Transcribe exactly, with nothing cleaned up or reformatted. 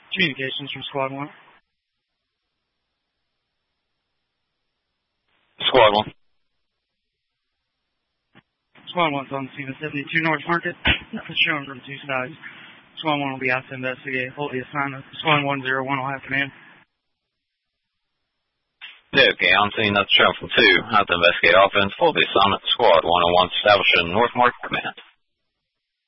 Communications from Squad one. Squad one. Squad one's on the scene of seventy-two North Market. Nothing showing from two sides. Squad one will be out to investigate. Hold the assignment. Squad one zero one will have command. Yeah, okay, on scene, nothing showing from two. Out to investigate offense. Hold the assignment. Squad one oh one established in North Market command.